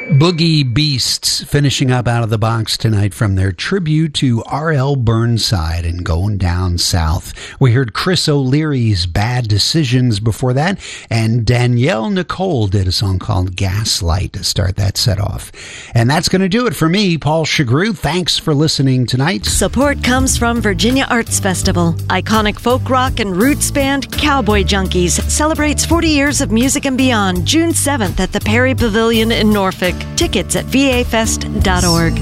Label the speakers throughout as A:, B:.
A: Boogie Beasts finishing up out of the box tonight from their tribute to R.L. Burnside and Going Down South. We heard Chris O'Leary's Bad Decisions before that, and Danielle Nicole did a song called Gaslight to start that set off. And that's going to do it for me, Paul Chagru. Thanks for listening tonight.
B: Support comes from Virginia Arts Festival. Iconic folk rock and roots band Cowboy Junkies celebrates 40 years of music and beyond, June 7th at the Perry Pavilion in Norfolk. Tickets at vafest.org.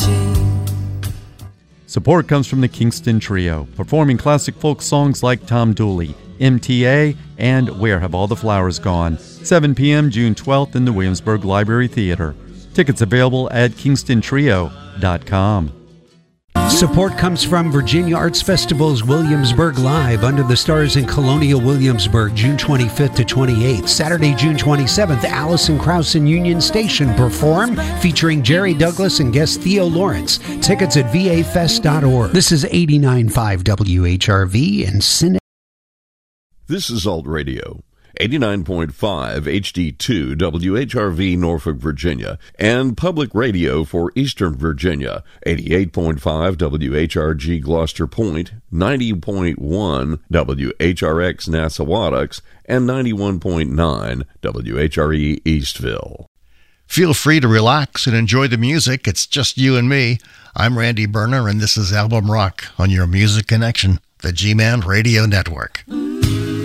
C: Support comes from the Kingston Trio, performing classic folk songs like Tom Dooley, MTA, and Where Have All the Flowers Gone? 7 p.m. June 12th in the Williamsburg Library Theater. Tickets available at kingstontrio.com.
A: Support comes from Virginia Arts Festival's Williamsburg Live Under the Stars in Colonial Williamsburg, June 25th to 28th. Saturday, June 27th, Allison Krauss and Union Station perform, featuring Jerry Douglas and guest Theo Lawrence. Tickets at vafest.org. This is 89.5 WHRV and Cine.
D: This is Alt Radio. 89.5 HD2 WHRV Norfolk, Virginia, and public radio for Eastern Virginia, 88.5 WHRG Gloucester Point, 90.1 WHRX Nassawadox, and 91.9 WHRE Eastville.
E: Feel free to relax and enjoy the music. It's just you and me. I'm Randy Berner, and this is Album Rock on your Music Connection, the G-Man Radio Network.